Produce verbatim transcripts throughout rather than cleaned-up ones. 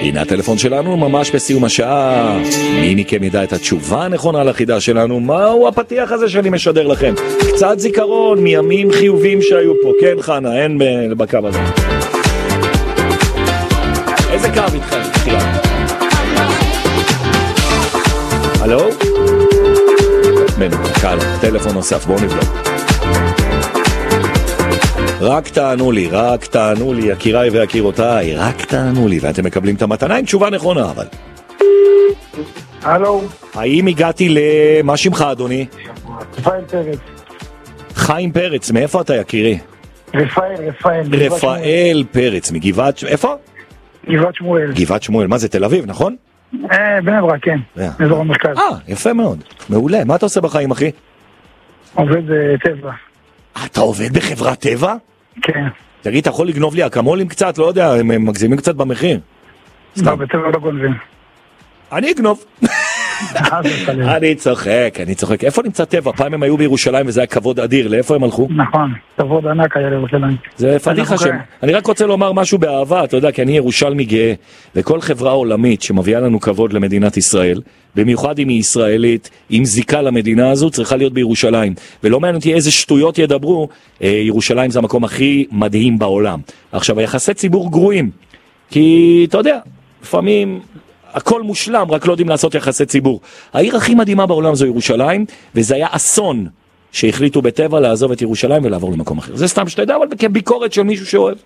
הנה הטלפון שלנו, ממש בסיום השעה. מי מכם ידע את התשובה הנכונה לחידה שלנו? מהו הפתיח הזה שאני משדר לכם? קצת זיכרון מימים חיובים שהיו פה. כן חנה, אין בקו הזה. איזה קו איתך? הלו? מנוקל, טלפון נוסף, בואו נבדוק. רק תענו לי, רק תענו לי, יקיריי ויקירותיי, רק תענו לי, ואתם מקבלים את המתנה עם תשובה נכונה, אבל. הלו. האם הגעתי למה שמך, אדוני? רפאל פרץ. חיים פרץ, מאיפה אתה, יקירי? רפאל, רפאל. רפאל פרץ, מגבעת, איפה? גבעת שמואל. גבעת שמואל, מה זה, תל אביב, נכון? אה, בני ברק, כן. אזור המרכז. אה, יפה מאוד. מעולה. מה אתה עושה בחיים, אחי? עובד בטבע. אתה עובד בחברת טבע? כן. תגיד, אתה יכול לגנוב לי אקמולים קצת? לא יודע, הם מגזימים קצת במחיר. לא, בטבע לא גונבים. אני אגנוב. אני צוחק, אני צוחק. איפה נמצא טבע? פעם הם היו בירושלים וזה היה כבוד אדיר. לאיפה הם הלכו? נכון, כבוד ענק היה לירושלים. זה פדיחה שם. אני רק רוצה לומר משהו באהבה, אתה יודע, כי אני ירושלמי גאה, וכל חברה עולמית שמביאה לנו כבוד למדינת ישראל, במיוחד אם היא ישראלית, עם זיקה למדינה הזו, צריכה להיות בירושלים. ולא מעניין אותי איזה שטויות ידברו, ירושלים זה המקום הכי מדהים בעולם. עכשיו, היחסי ציבור גרועים, כי אתה יודע, לפעמים הכל מושלם, רק לא יודעים לעשות יחסי ציבור. העיר הכי מדהימה בעולם זו ירושלים, וזה היה אסון שהחליטו בטבע לעזוב את ירושלים ולעבור למקום אחר. זה סתם שתדע, אבל כביקורת של מישהו שאוהב.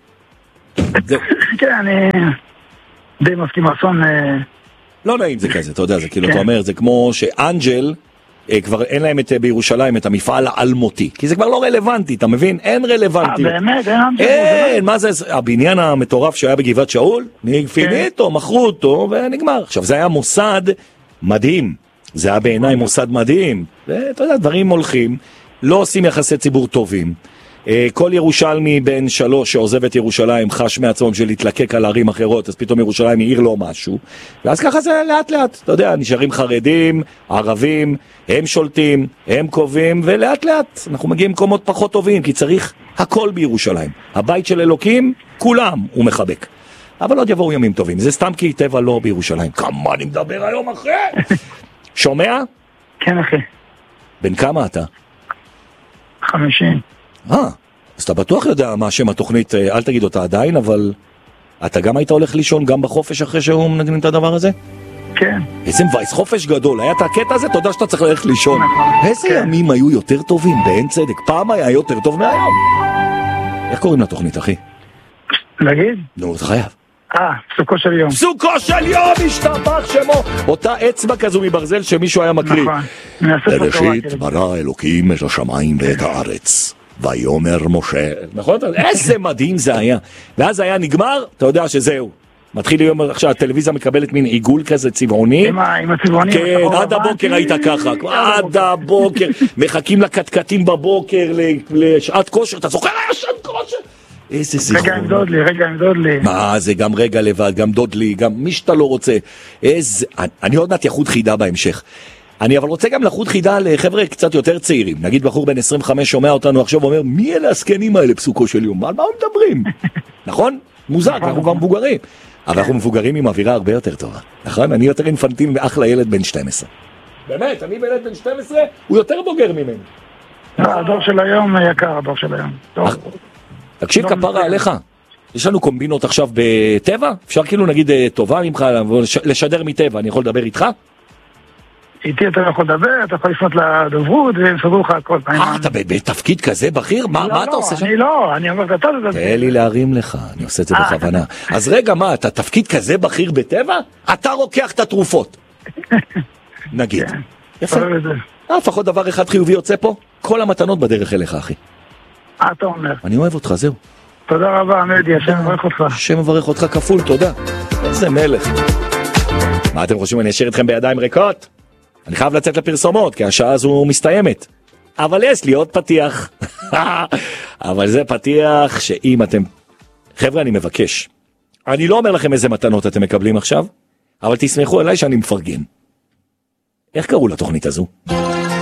כן, אני די מסכים אסון. לא נעים זה כזה, אתה יודע, זה כאילו, אתה אומר, זה כמו שאנג'ל, כבר אין להם את, בירושלים את המפעל האלמותי, כי זה כבר לא רלוונטי, אתה מבין? אין רלוונטי. אה, באמת? אין אנג'ל? אין, מה זה, הבניין המטורף שהיה בגבעת שאול, פיניתו, מכרו אותו, ונגמר. עכשיו, זה היה מוסד מדהים, זה היה בעיניי מוסד מדהים, ואתה יודע, דברים הולכים, לא עושים יחסי ציבור טובים. כל ירושלמי בן שלוש שעוזב את ירושלים חש מעצמם של להתלקק על ערים אחרות, אז פתאום ירושלים העיר לו משהו, ואז ככה זה לאט לאט, אתה יודע, נשארים חרדים, ערבים, הם שולטים, הם קובעים, ולאט לאט אנחנו מגיעים למקומות פחות טובים, כי צריך הכל בירושלים. הבית של אלוקים, כולם הוא מחבק. אבל עוד יבואו ימים טובים, זה סתם כי טבע לא בירושלים. כמה אני מדבר היום אחרי? שומע? כן אחי. בן כמה אתה? חמישים. אה, אז אתה בטוח יודע מה שם התוכנית, אל תגיד אותה עדיין, אבל אתה גם היית הולך לישון גם בחופש אחרי שהוא מנגנים את הדבר הזה? כן. איזה מבייס, חופש גדול, היה את הקטע הזה, תודה שאתה צריך ללכת לישון. איזה ימים היו יותר טובים, באין צדק, פעם היה יותר טוב מהיום. איך קוראים לתוכנית, אחי? להגיד? נו, אתה חייב. אה, פסוקו של יום. פסוקו של יום, השתבח שמו. אותה אצבע כזו מברזל שמישהו היה מקריא. נכון. בראשית ברא אלוקים את השמיים ואת הארץ. ויאמר משה, נכון? איזה מדהים זה היה. ואז היה נגמר, אתה יודע שזהו. מתחיל יום, עכשיו הטלוויזיה מקבלת מין עיגול כזה צבעוני. עם הצבעוני. כן, עד הבוקר היית ככה. עד הבוקר. מחכים לקטקטים בבוקר, לשעת כושר. אתה זוכר היה שעת כושר? איזה זיכרון. רגע עם דודלי, רגע עם דודלי. מה זה, גם רגע לבד, גם דודלי, גם מי שאתה לא רוצה. איזה, אני עוד מעט יחוד חידה בהמשך. אני אבל רוצה גם לחוד חידה לחבר'ה קצת יותר צעירים. נגיד בחור בן עשרים וחמש שומע אותנו עכשיו ואומר, מי אלה הסקנים האלה פסוקו של יום? על מה הם מדברים? נכון? מוזר, אנחנו כבר מבוגרים. אבל אנחנו מבוגרים עם אווירה הרבה יותר טובה. נכון? אני יותר אינפנטיל מאחלה ילד בן שתים עשרה. באמת, אני בילד בן שתים עשרה, הוא יותר בוגר ממני. הדור של היום יקר, הדור של היום. תקשיב, כפרה עליך. יש לנו קומבינות עכשיו בטבע? אפשר כאילו נגיד טובה ממך, לשדר מטבע, אני יכול לדבר איתך? איתי אתה יכול לדבר, אתה יכול לפנות לדוברות והם סגרו לך הכל. אה, אתה בתפקיד כזה בכיר? מה אתה עושה שם? אני לא, אני אומר, אתה תדבר. תן לי להרים לך, אני עושה את זה בכוונה. אז רגע, מה, אתה תפקיד כזה בכיר בטבע? אתה רוקח את התרופות. נגיד. יפה. לפחות דבר אחד חיובי יוצא פה, כל המתנות בדרך אליך, אחי. מה אתה אומר? אני אוהב אותך, זהו. תודה רבה, עמדי, השם מברך אותך. השם מברך אותך כפול, תודה. איזה מלך. מה אתם חושבים, אני אשאיר אתכם בידיים ריקות? אני חייב לצאת לפרסומות, כי השעה הזו מסתיימת. אבל יש לי עוד פתיח. אבל זה פתיח שאם אתם... חבר'ה, אני מבקש. אני לא אומר לכם איזה מתנות אתם מקבלים עכשיו, אבל תסמכו עליי שאני מפרגן. איך קראו לתוכנית הזו?